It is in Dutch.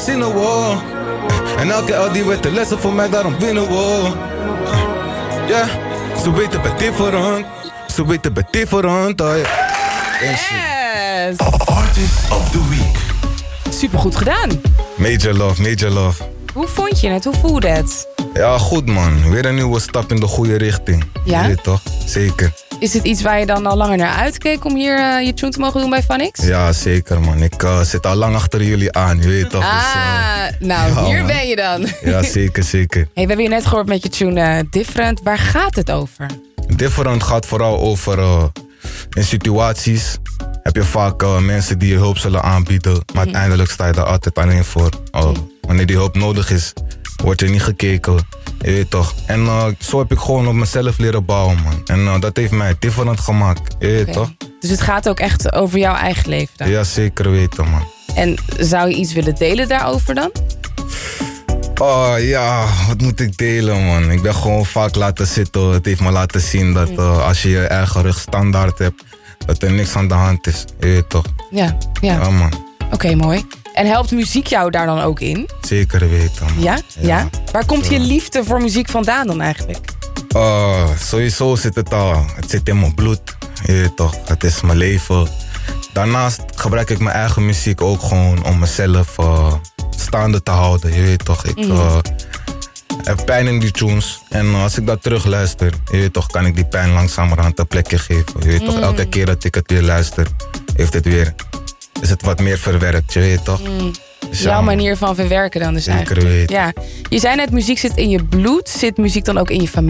zinnen, wow. En elke L die weet de lessen voor mij, daarom winnen, wow. Ja, ze weten bij different. Ze weten bij different, oh yeah. Yes! Artist of the Week. Supergoed gedaan. Major love, major love. Hoe vond je het? Hoe voelde het? Ja, goed man. Weer een nieuwe stap in de goede richting. Ja? Je weet toch? Zeker. Is het iets waar je dan al langer naar uitkeek om hier je tune te mogen doen bij Phonix? Ja, zeker man. Ik zit al lang achter jullie aan, je weet toch? Nou, ja, hier man. ben je dan. Ja, zeker, zeker. Hey, we hebben je net gehoord met je tune Different. Waar gaat het over? Different gaat vooral over in situaties heb je vaak mensen die je hulp zullen aanbieden, maar uiteindelijk sta je daar altijd alleen voor. Wanneer die hulp nodig is, wordt er niet gekeken. Je weet toch. En zo heb ik gewoon op mezelf leren bouwen, man. En dat heeft mij different gemaakt. Je weet toch. Dus het gaat ook echt over jouw eigen leven dan? Ja, zeker weten, man. En zou je iets willen delen daarover dan? Oh ja, wat moet ik delen, man? Ik ben gewoon vaak laten zitten. Het heeft me laten zien dat als je je eigen rugstandaard hebt, dat er niks aan de hand is. Je weet toch. Ja. Ja, man. Oké, mooi. En helpt muziek jou daar dan ook in? Zeker weten, man. Ja? Waar komt je liefde voor muziek vandaan dan eigenlijk? Sowieso zit het al. Het zit in mijn bloed. Je weet toch, het is mijn leven. Daarnaast gebruik ik mijn eigen muziek ook gewoon om mezelf staande te houden. Je weet toch, ik heb pijn in die tunes. En als ik dat terug luister, je weet toch, kan ik die pijn langzamerhand een plekje geven. Je weet toch, elke keer dat ik het weer luister, is het wat meer verwerkt, je weet toch. Dus ja, jouw manier van verwerken dan dus zeker eigenlijk. weten. Ja. Je zei net, muziek zit in je bloed. Zit muziek dan ook in je familie?